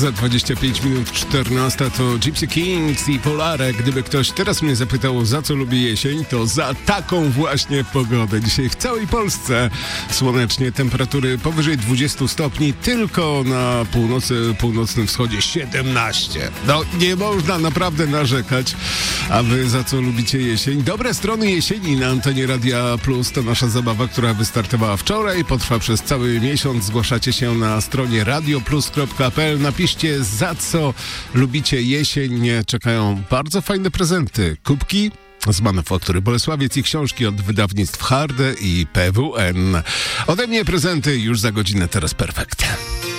Za 25 minut 14 to Gypsy Kings i Polare. Gdyby ktoś teraz mnie zapytał, za co lubię jesień, to za taką właśnie pogodę. Dzisiaj w całej Polsce słonecznie, temperatury powyżej 20 stopni, tylko na północnym wschodzie 17. No, nie można naprawdę narzekać. A wy za co lubicie jesień? Dobre strony jesieni na antenie Radia Plus to nasza zabawa, która wystartowała wczoraj, potrwa przez cały miesiąc. Zgłaszacie się na stronie radioplus.pl. Napiszcie, za co lubicie jesień. Czekają bardzo fajne prezenty. Kubki z Manufaktury Bolesławiec i książki od wydawnictw Harde i PWN. Ode mnie prezenty już za godzinę, teraz perfekt.